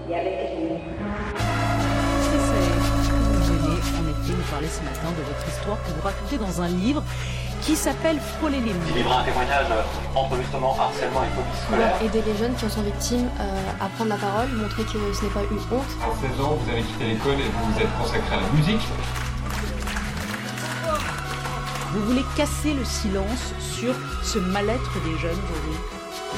et avec lui. Vous venez en effet nous parler ce matin de votre histoire que vous racontez dans un livre qui s'appelle Frôler les murs. Il livre un témoignage entre justement harcèlement et phobie scolaire. Aider les jeunes qui en sont victimes à prendre la parole, montrer que ce n'est pas une honte. À 16 ans, vous avez quitté l'école et vous vous êtes consacré à la musique. Vous voulez casser le silence sur ce mal-être des jeunes aujourd'hui ?